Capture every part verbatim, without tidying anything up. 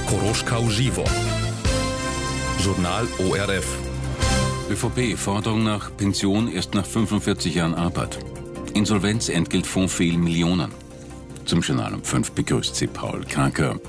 Koroschkau Żywo. Journal O R F. ÖVP, Forderung nach Pension erst nach fünfundvierzig Jahren Arbeit. Insolvenzentgeltfonds fehlen Millionen. Zum Journal um fünf begrüßt Sie Paul Kranker.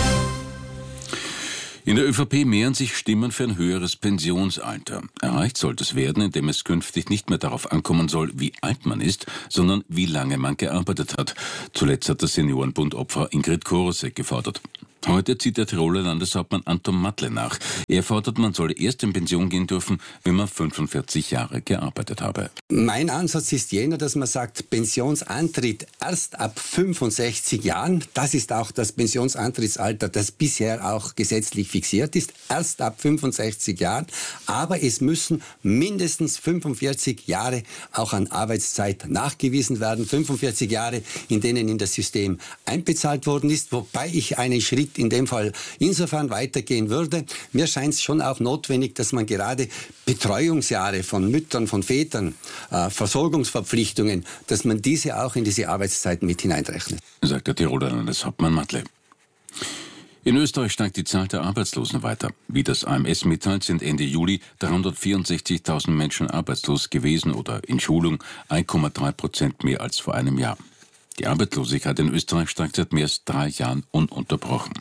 In der ÖVP mehren sich Stimmen für ein höheres Pensionsalter. Erreicht sollte es werden, indem es künftig nicht mehr darauf ankommen soll, wie alt man ist, sondern wie lange man gearbeitet hat. Zuletzt hat der Seniorenbund Opfer Ingrid Korosek gefordert. Heute zieht der Tiroler Landeshauptmann Anton Matle nach. Er fordert, man solle erst in Pension gehen dürfen, wenn man fünfundvierzig Jahre gearbeitet habe. Mein Ansatz ist jener, dass man sagt, Pensionsantritt erst ab fünfundsechzig Jahren. Das ist auch das Pensionsantrittsalter, das bisher auch gesetzlich fixiert ist. Erst ab fünfundsechzig Jahren. Aber es müssen mindestens fünfundvierzig Jahre auch an Arbeitszeit nachgewiesen werden. fünfundvierzig Jahre, in denen in das System einbezahlt worden ist. Wobei ich einen Schritt in dem Fall insofern weitergehen würde. Mir scheint es schon auch notwendig, dass man gerade Betreuungsjahre von Müttern, von Vätern, äh, Versorgungsverpflichtungen, dass man diese auch in diese Arbeitszeit mit hineinrechnet. Sagt der Tiroler Landeshauptmann Matle. In Österreich steigt die Zahl der Arbeitslosen weiter. Wie das A M S mitteilt, sind Ende Juli dreihundertvierundsechzigtausend Menschen arbeitslos gewesen oder in Schulung, eins Komma drei Prozent mehr als vor einem Jahr. Die Arbeitslosigkeit in Österreich steigt seit mehr als drei Jahren ununterbrochen.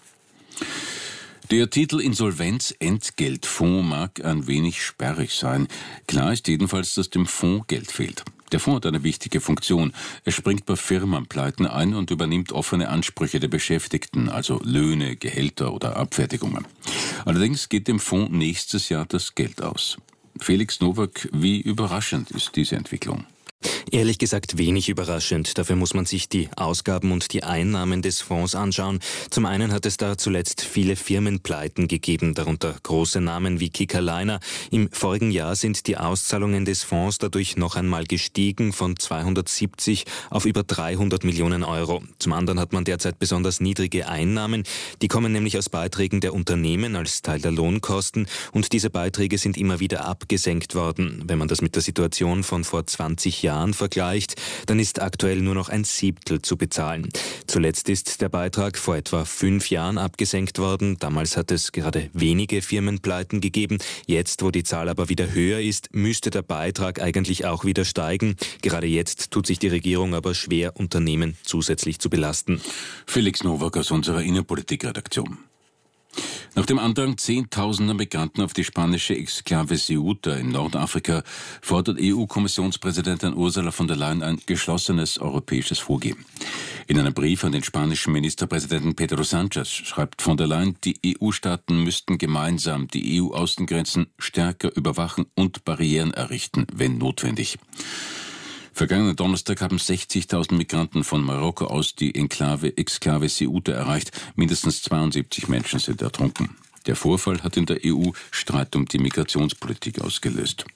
Der Titel Insolvenzentgeltfonds mag ein wenig sperrig sein. Klar ist jedenfalls, dass dem Fonds Geld fehlt. Der Fonds hat eine wichtige Funktion. Er springt bei Firmenpleiten ein und übernimmt offene Ansprüche der Beschäftigten, also Löhne, Gehälter oder Abfertigungen. Allerdings geht dem Fonds nächstes Jahr das Geld aus. Felix Nowak, wie überraschend ist diese Entwicklung? Ehrlich gesagt wenig überraschend. Dafür muss man sich die Ausgaben und die Einnahmen des Fonds anschauen. Zum einen hat es da zuletzt viele Firmenpleiten gegeben, darunter große Namen wie Kickerliner. Im vorigen Jahr sind die Auszahlungen des Fonds dadurch noch einmal gestiegen von zweihundertsiebzig auf über dreihundert Millionen Euro. Zum anderen hat man derzeit besonders niedrige Einnahmen. Die kommen nämlich aus Beiträgen der Unternehmen als Teil der Lohnkosten und diese Beiträge sind immer wieder abgesenkt worden. Wenn man das mit der Situation von vor zwanzig Jahren vergleicht, dann ist aktuell nur noch ein Siebtel zu bezahlen. Zuletzt ist der Beitrag vor etwa fünf Jahren abgesenkt worden. Damals hat es gerade wenige Firmenpleiten gegeben. Jetzt, wo die Zahl aber wieder höher ist, müsste der Beitrag eigentlich auch wieder steigen. Gerade jetzt tut sich die Regierung aber schwer, Unternehmen zusätzlich zu belasten. Felix Nowak aus unserer Innenpolitikredaktion. Nach dem Andrang zehntausender Migranten auf die spanische Exklave Ceuta in Nordafrika fordert E U-Kommissionspräsidentin Ursula von der Leyen ein geschlossenes europäisches Vorgehen. In einem Brief an den spanischen Ministerpräsidenten Pedro Sánchez schreibt von der Leyen, die E U-Staaten müssten gemeinsam die E U-Außengrenzen stärker überwachen und Barrieren errichten, wenn notwendig. Vergangenen Donnerstag haben sechzigtausend Migranten von Marokko aus die Enklave Exklave Ceuta erreicht. Mindestens zweiundsiebzig Menschen sind ertrunken. Der Vorfall hat in der E U Streit um die Migrationspolitik ausgelöst.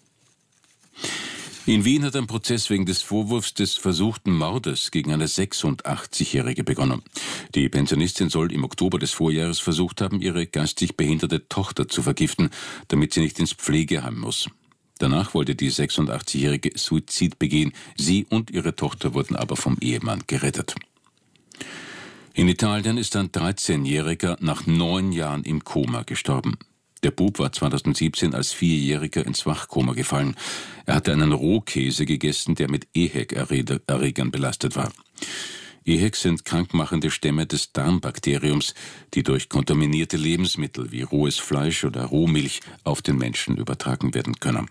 In Wien hat ein Prozess wegen des Vorwurfs des versuchten Mordes gegen eine sechsundachtzigjährige begonnen. Die Pensionistin soll im Oktober des Vorjahres versucht haben, ihre geistig behinderte Tochter zu vergiften, damit sie nicht ins Pflegeheim muss. Danach wollte die sechsundachtzigjährige Suizid begehen. Sie und ihre Tochter wurden aber vom Ehemann gerettet. In Italien ist ein dreizehnjähriger nach neun Jahren im Koma gestorben. Der Bub war zweitausendsiebzehn als Vierjähriger ins Wachkoma gefallen. Er hatte einen Rohkäse gegessen, der mit E H E C-Erregern belastet war. E H E C sind krankmachende Stämme des Darmbakteriums, die durch kontaminierte Lebensmittel wie rohes Fleisch oder Rohmilch auf den Menschen übertragen werden können.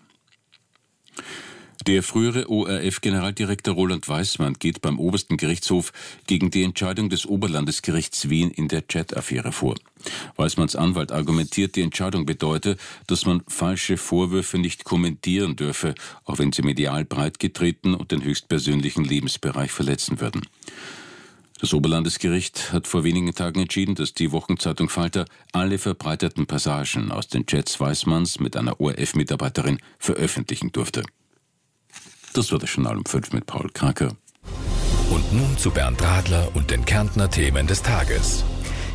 Der frühere O R F-Generaldirektor Roland Weismann geht beim obersten Gerichtshof gegen die Entscheidung des Oberlandesgerichts Wien in der Chat-Affäre vor. Weismanns Anwalt argumentiert, die Entscheidung bedeute, dass man falsche Vorwürfe nicht kommentieren dürfe, auch wenn sie medial breitgetreten und den höchstpersönlichen Lebensbereich verletzen würden. Das Oberlandesgericht hat vor wenigen Tagen entschieden, dass die Wochenzeitung Falter alle verbreiteten Passagen aus den Chats Weismanns mit einer O R F-Mitarbeiterin veröffentlichen durfte. Das war das Journal um fünf mit Paul Kranker. Und nun zu Bernd Radler und den Kärntner Themen des Tages.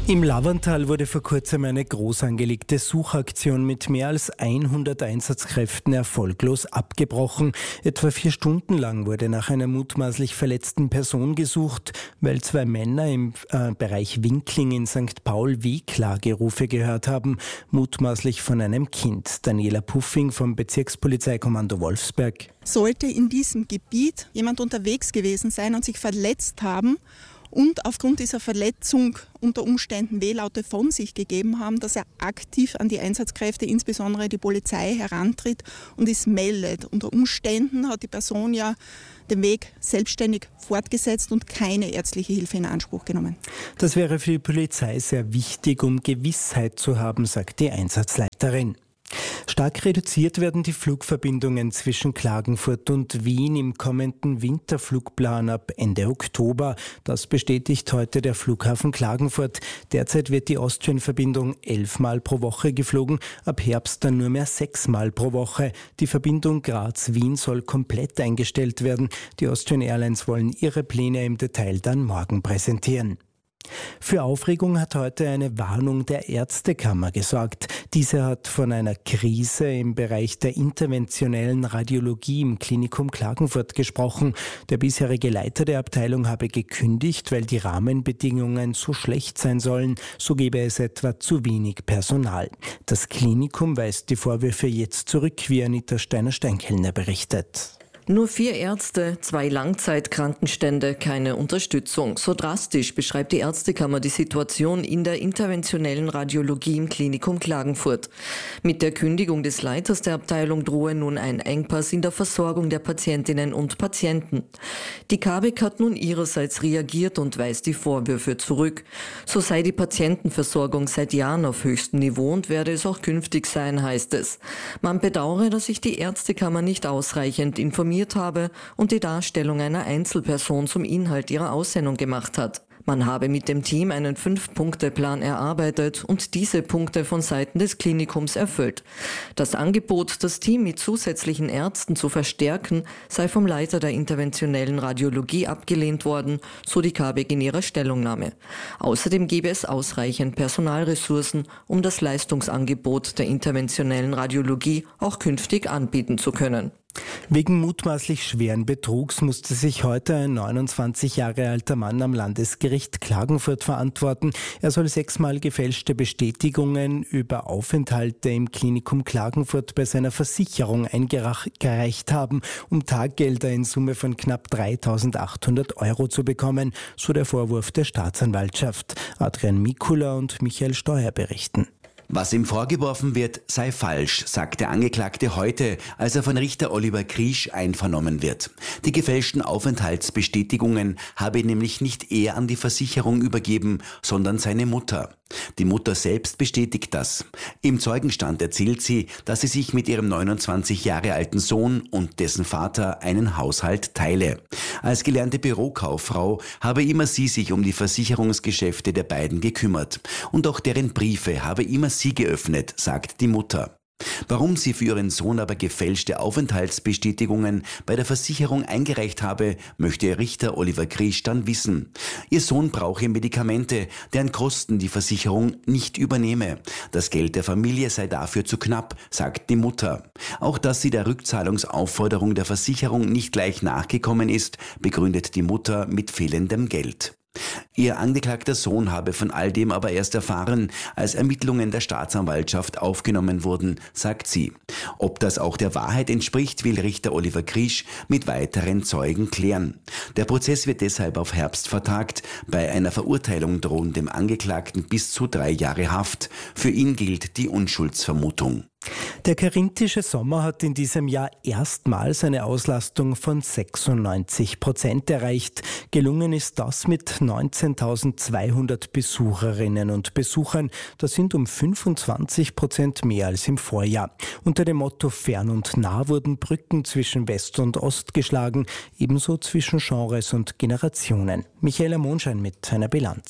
Im Laverntal wurde vor kurzem eine groß angelegte Suchaktion mit mehr als hundert Einsatzkräften erfolglos abgebrochen. Etwa vier Stunden lang wurde nach einer mutmaßlich verletzten Person gesucht, weil zwei Männer im äh, Bereich Winkling in Sankt Paul Wehklagerufe gehört haben, mutmaßlich von einem Kind. Daniela Puffing vom Bezirkspolizeikommando Wolfsberg. Sollte in diesem Gebiet jemand unterwegs gewesen sein und sich verletzt haben, und aufgrund dieser Verletzung unter Umständen Wehlaute von sich gegeben haben, dass er aktiv an die Einsatzkräfte, insbesondere die Polizei, herantritt und es meldet. Unter Umständen hat die Person ja den Weg selbstständig fortgesetzt und keine ärztliche Hilfe in Anspruch genommen. Das wäre für die Polizei sehr wichtig, um Gewissheit zu haben, sagt die Einsatzleiterin. Stark reduziert werden die Flugverbindungen zwischen Klagenfurt und Wien im kommenden Winterflugplan ab Ende Oktober. Das bestätigt heute der Flughafen Klagenfurt. Derzeit wird die Austrian-Verbindung elfmal pro Woche geflogen, ab Herbst dann nur mehr sechsmal pro Woche. Die Verbindung Graz-Wien soll komplett eingestellt werden. Die Austrian Airlines wollen ihre Pläne im Detail dann morgen präsentieren. Für Aufregung hat heute eine Warnung der Ärztekammer gesorgt. Diese hat von einer Krise im Bereich der interventionellen Radiologie im Klinikum Klagenfurt gesprochen. Der bisherige Leiter der Abteilung habe gekündigt, weil die Rahmenbedingungen so schlecht sein sollen. So gebe es etwa zu wenig Personal. Das Klinikum weist die Vorwürfe jetzt zurück, wie Anita Steiner-Steinkellner berichtet. Nur vier Ärzte, zwei Langzeitkrankenstände, keine Unterstützung. So drastisch beschreibt die Ärztekammer die Situation in der interventionellen Radiologie im Klinikum Klagenfurt. Mit der Kündigung des Leiters der Abteilung drohe nun ein Engpass in der Versorgung der Patientinnen und Patienten. Die K B K hat nun ihrerseits reagiert und weist die Vorwürfe zurück. So sei die Patientenversorgung seit Jahren auf höchstem Niveau und werde es auch künftig sein, heißt es. Man bedauere, dass sich die Ärztekammer nicht ausreichend informiert habe und die Darstellung einer Einzelperson zum Inhalt ihrer Aussendung gemacht hat. Man habe mit dem Team einen Fünf-Punkte-Plan erarbeitet und diese Punkte von Seiten des Klinikums erfüllt. Das Angebot, das Team mit zusätzlichen Ärzten zu verstärken, sei vom Leiter der interventionellen Radiologie abgelehnt worden, so die K B G in ihrer Stellungnahme. Außerdem gebe es ausreichend Personalressourcen, um das Leistungsangebot der interventionellen Radiologie auch künftig anbieten zu können. Wegen mutmaßlich schweren Betrugs musste sich heute ein neunundzwanzig Jahre alter Mann am Landesgericht Klagenfurt verantworten. Er soll sechsmal gefälschte Bestätigungen über Aufenthalte im Klinikum Klagenfurt bei seiner Versicherung eingereicht haben, um Taggelder in Summe von knapp dreitausendachthundert Euro zu bekommen, so der Vorwurf der Staatsanwaltschaft. Adrian Mikula und Michael Steuer berichten. Was ihm vorgeworfen wird, sei falsch, sagt der Angeklagte heute, als er von Richter Oliver Kriesch einvernommen wird. Die gefälschten Aufenthaltsbestätigungen habe nämlich nicht er an die Versicherung übergeben, sondern seine Mutter. Die Mutter selbst bestätigt das. Im Zeugenstand erzählt sie, dass sie sich mit ihrem neunundzwanzig Jahre alten Sohn und dessen Vater einen Haushalt teile. Als gelernte Bürokauffrau habe immer sie sich um die Versicherungsgeschäfte der beiden gekümmert. Und auch deren Briefe habe immer sie geöffnet, sagt die Mutter. Warum sie für ihren Sohn aber gefälschte Aufenthaltsbestätigungen bei der Versicherung eingereicht habe, möchte Richter Oliver Kriesch dann wissen. Ihr Sohn brauche Medikamente, deren Kosten die Versicherung nicht übernehme. Das Geld der Familie sei dafür zu knapp, sagt die Mutter. Auch dass sie der Rückzahlungsaufforderung der Versicherung nicht gleich nachgekommen ist, begründet die Mutter mit fehlendem Geld. Ihr angeklagter Sohn habe von all dem aber erst erfahren, als Ermittlungen der Staatsanwaltschaft aufgenommen wurden, sagt sie. Ob das auch der Wahrheit entspricht, will Richter Oliver Kriesch mit weiteren Zeugen klären. Der Prozess wird deshalb auf Herbst vertagt. Bei einer Verurteilung drohen dem Angeklagten bis zu drei Jahre Haft. Für ihn gilt die Unschuldsvermutung. Der karinthische Sommer hat in diesem Jahr erstmals eine Auslastung von sechsundneunzig Prozent erreicht. Gelungen ist das mit neunzehntausendzweihundert Besucherinnen und Besuchern. Das sind um fünfundzwanzig Prozent mehr als im Vorjahr. Unter dem Motto Fern und Nah wurden Brücken zwischen West und Ost geschlagen, ebenso zwischen Genres und Generationen. Michaela Monschein mit einer Bilanz.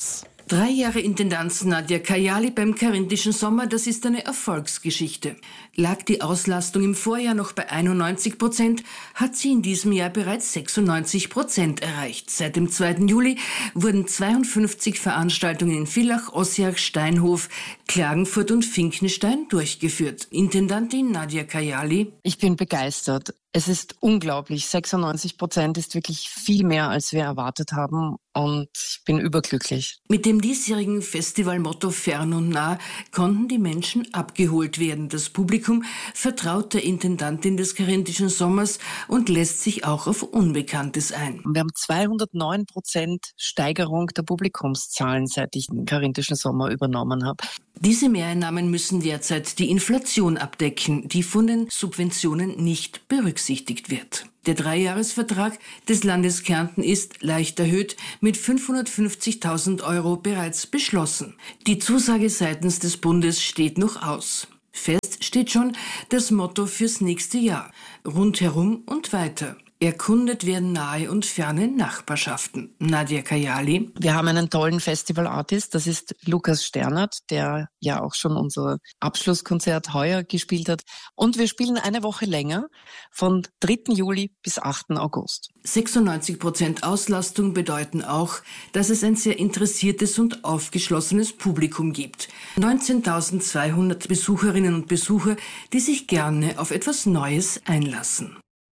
Drei Jahre Intendanz Nadia Kayali beim Karinthischen Sommer, das ist eine Erfolgsgeschichte. Lag die Auslastung im Vorjahr noch bei einundneunzig Prozent, hat sie in diesem Jahr bereits sechsundneunzig Prozent erreicht. Seit dem zweiten Juli wurden zweiundfünfzig Veranstaltungen in Villach, Ossiach, Steinhof, Klagenfurt und Finkenstein durchgeführt. Intendantin Nadia Kayali: Ich bin begeistert. Es ist unglaublich. sechsundneunzig Prozent ist wirklich viel mehr, als wir erwartet haben. Und ich bin überglücklich. Mit dem diesjährigen Festivalmotto Fern und Nah konnten die Menschen abgeholt werden. Das Publikum vertraut der Intendantin des Karinthischen Sommers und lässt sich auch auf Unbekanntes ein. Wir haben zweihundertneun Prozent Steigerung der Publikumszahlen, seit ich den Karinthischen Sommer übernommen habe. Diese Mehreinnahmen müssen derzeit die Inflation abdecken, die von den Subventionen nicht berücksichtigt wird. Der Dreijahresvertrag des Landes Kärnten ist leicht erhöht mit fünfhundertfünfzigtausend Euro bereits beschlossen. Die Zusage seitens des Bundes steht noch aus. Fest steht schon das Motto fürs nächste Jahr: Rundherum und weiter. Erkundet werden nahe und ferne Nachbarschaften. Nadia Kayali: Wir haben einen tollen Festival-Artist, das ist Lukas Sternert, der ja auch schon unser Abschlusskonzert heuer gespielt hat. Und wir spielen eine Woche länger, von dritten Juli bis achten August. sechsundneunzig Prozent Auslastung bedeuten auch, dass es ein sehr interessiertes und aufgeschlossenes Publikum gibt. neunzehntausendzweihundert Besucherinnen und Besucher, die sich gerne auf etwas Neues einlassen.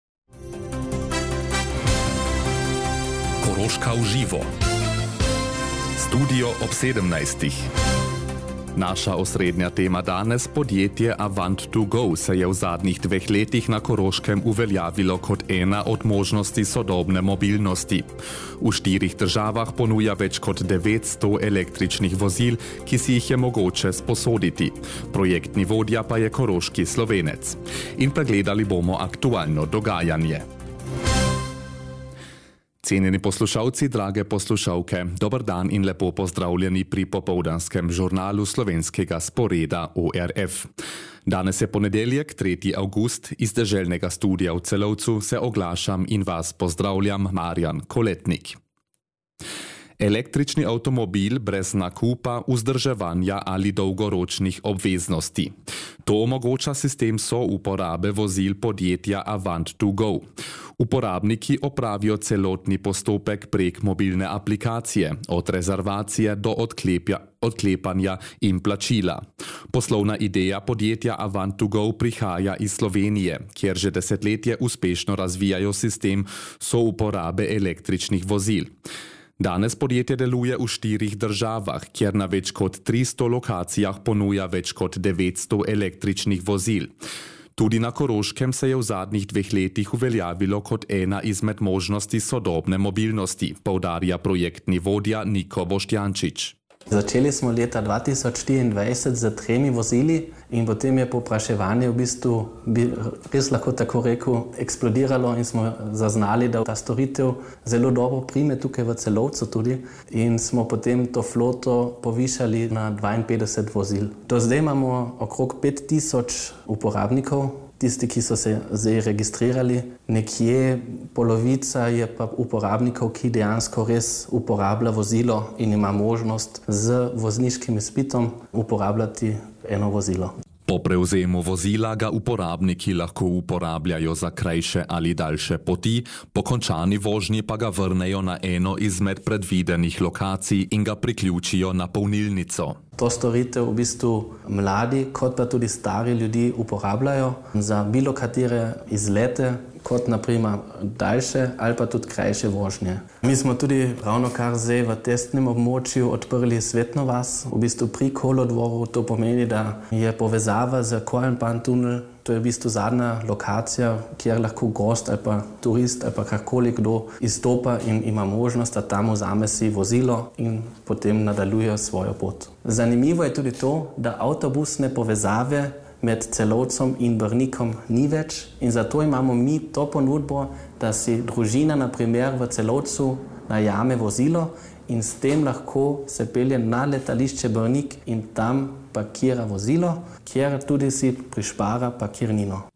Koroška uživo. Studio ob sedemnajstih. Naša osrednja tema danes, podjetje Avant to Go, se je v zadnjih dveh letih na Koroškem uveljavilo kot ena od možnosti sodobne mobilnosti. V štirih državah ponuja več kot devetsto električnih vozil, ki si jih je mogoče sposoditi. Projektni vodja pa je koroški Slovenec. In pregledali bomo aktualno dogajanje. Cenjeni poslušalci, drage poslušalke, dober dan in lepo pozdravljeni pri popoldanskem žurnalu slovenskega sporeda O R F. Danes je ponedeljek, tretji avgust, iz deželnega studia v Celovcu se oglašam in vas pozdravljam, Marjan Koletnik. Električni avtomobil brez nakupa, vzdrževanja ali dolgoročnih obveznosti. To omogoča sistem souporabe vozil podjetja Avant to Go. Uporabniki opravijo celotni postopek prek mobilne aplikacije, od rezervacije do odklepja, odklepanja in plačila. Poslovna ideja podjetja Avant to Go prihaja iz Slovenije, kjer že desetletje uspešno razvijajo sistem souporabe električnih vozil. Danes podjetje deluje v štirih državah, kjer na več kot tristo lokacijah ponuja več kot devetsto električnih vozil. Tudi na Koroškem se je v zadnjih dveh letih uveljavilo kot ena izmed možnosti sodobne mobilnosti, poudarja projektni vodja Niko Boštjančič. Začeli smo leta dva tisoč štiriindvajset z tremi vozili in potem je povpraševanje v bistvu, bi res lahko tako rekel, eksplodiralo in smo zaznali, da ta storitev zelo dobro prime tukaj v Celovcu tudi in smo potem to floto povišali na dvainpetdeset vozil. Do zdaj imamo okrog pet tisoč uporabnikov. Tisti, ki so se zdaj registrirali, nekje polovica je pa uporabnikov, ki dejansko res uporablja vozilo in ima možnost z vozniškim izpitom uporabljati eno vozilo. Po prevzemu vozila ga uporabniki lahko uporabljajo za krajše ali daljše poti, po končani vožnji pa ga vrnejo na eno izmed predvidenih lokacij in ga priključijo na polnilnico. To storitev v bistvu mladi, kot pa tudi stari ljudi uporabljajo za bilo katere izlete, kot naprimer daljše ali pa tudi krajše vožnje. Mi smo tudi ravno kar zdaj v testnem območju odprli Svetno vas, v bistvu pri kolodvoru. To pomeni, da je povezava z Korenpan tunel. To je v bistvu zadnja lokacija, kjer lahko gost ali pa turist ali pa karkoli kdo izstopa in ima možnost, da tam vzame si vozilo in potem nadaljuje svojo pot. Zanimivo je tudi to, da avtobusne povezave med Celovcem in Brnikom ni več in zato imamo mi to ponudbo, da si družina na primer v Celovcu najame vozilo in s tem lahko se pelje na letališče Brnik in tam parkira vozilo, kjer tudi si prišpara parkirnino.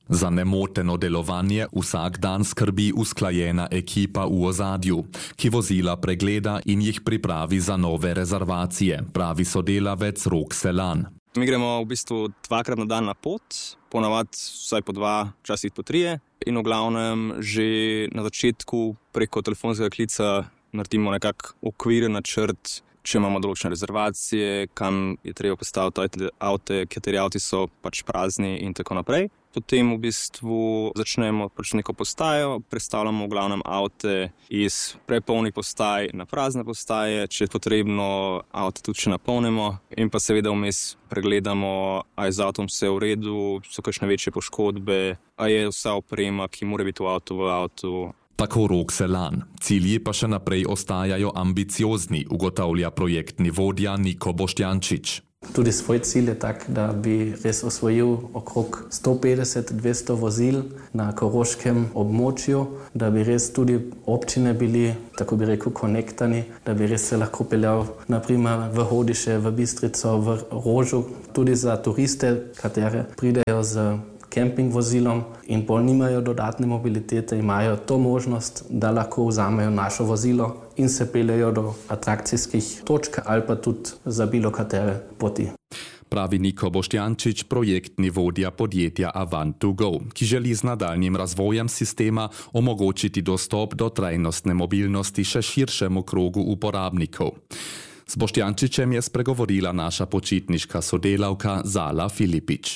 Za nemoteno delovanje vsak dan skrbi usklajena ekipa v ozadju, ki vozila pregleda in jih pripravi za nove rezervacije, pravi sodelavec Rok Selan. Mi gremo v bistvu dvakrat na dan na pot, ponavadi vsaj po dva, včasih po trije. In v glavnem že na začetku preko telefonskega klica naredimo nekak okviren načrt, če imamo določene rezervacije, kam je treba postaviti avte, kateri avti so pač prazni in tako naprej. Potem v bistvu začnemo pač neko postajo, prestavljamo v glavnem avte iz prepolnih postaj na prazne postaje, če je potrebno, avte tudi še napolnimo in pa seveda vmes pregledamo, a je z avtom vse v redu, so kakšne večje poškodbe, a je vsa oprema, ki mora biti v avtu, v avtu. Tako Rok Selan. Cilji pa še naprej ostajajo ambiciozni, ugotavlja projektni vodja Niko Boštjančič. Tudi svoj cilj je tak, da bi res osvojil okrog sto petdeset do dvesto vozil na koroškem območju, da bi res tudi občine bili, tako bi rekel, konektani, da bi res se lahko peljal naprimer v Hodiše, v Bistrico, v Rožu, tudi za turiste, katere pridejo z kemping vozilom in pol nimajo dodatne mobilitete, imajo to možnost, da lahko vzamejo našo vozilo in se peljejo do atrakcijskih točk ali pa tudi za bilo katere poti. Pravi Niko Boštjančič, projektni vodja podjetja Avant to go, ki želi z nadaljnjim razvojem sistema omogočiti dostop do trajnostne mobilnosti še širšemu krogu uporabnikov. S Boštjančičem je spregovorila naša počitniška sodelavka Zala Filipič.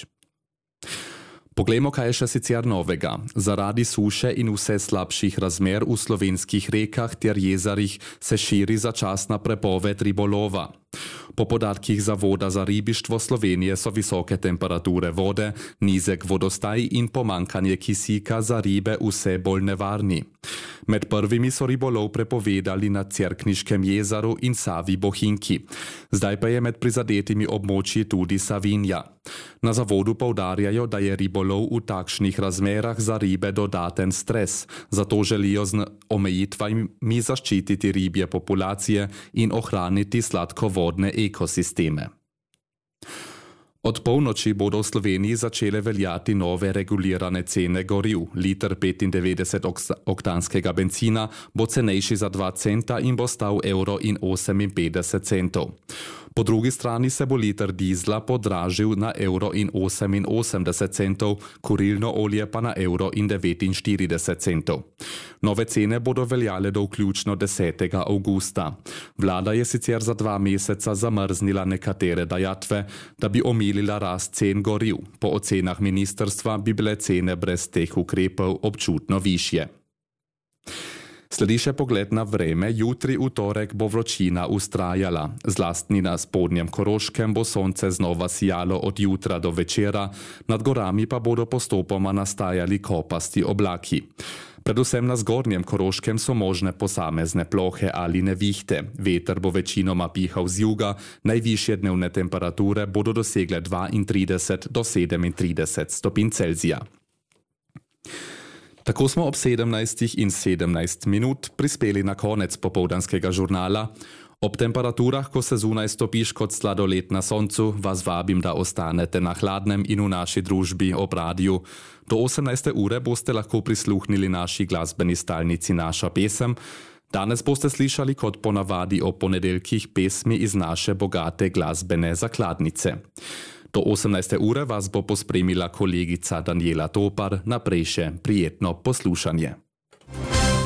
Poglejmo, kaj je še sicer novega. Zaradi suše in vse slabših razmer v slovenskih rekah ter jezerih se širi začasna prepoved ribolova. Po podatkih Zavoda za ribištvo Slovenije so visoke temperature vode, nizek vodostaj in pomankanje kisika za ribe vse bolj nevarni. Med prvimi so ribolov prepovedali na Cerkniškem jezeru in Savi Bohinki. Zdaj pa je med prizadetimi območji tudi Savinja. Na zavodu poudarjajo, da je ribolov v takšnih razmerah za ribe dodaten stres, zato želijo z omejitvami zaščititi ribje populacije in ohraniti sladkovodne ekosisteme. Od polnoči bodo v Sloveniji začele veljati nove regulirane cene goriv. Liter petindevetdesetoktanskega bencina bo cenejši za dva centa in bo stal evro in oseminpetdeset centov. Po drugi strani se bo liter dizla podražil na evro in oseminosemdeset centov, kurilno olje pa na evro in devetinštirideset centov. Nove cene bodo veljale do vključno desetega avgusta. Vlada je sicer za dva meseca zamrznila nekatere dajatve, da bi omilila rast cen goriv. Po ocenah ministrstva bi bile cene brez teh ukrepov občutno višje. Sledi še pogled na vreme. Jutri v torek bo vročina ustrajala. Zlasti na spodnjem Koroškem bo sonce znova sijalo od jutra do večera, nad gorami pa bodo postopoma nastajali kopasti oblaki. Predvsem na zgornjem Koroškem so možne posamezne plohe ali nevihte. Veter bo večinoma pihal z juga, najvišje dnevne temperature bodo dosegle dvaintrideset do sedemintrideset stopinj Celzija. Tako smo ob sedemnajstih in sedemnajst minut prispeli na konec popoldanskega žurnala. Ob temperaturah, ko se zunaj stopiš kot sladoled na soncu, vas vabim, da ostanete na hladnem in v naši družbi ob radiju. Do osemnajste ure boste lahko prisluhnili naši glasbeni stalnici Naša pesem. Danes boste slišali kot ponavadi o ponedeljkih pesmi iz naše bogate glasbene zakladnice. Do osemnajste ure vas bo pospremila kolegica Daniela Topar, naprej še prijetno poslušanje.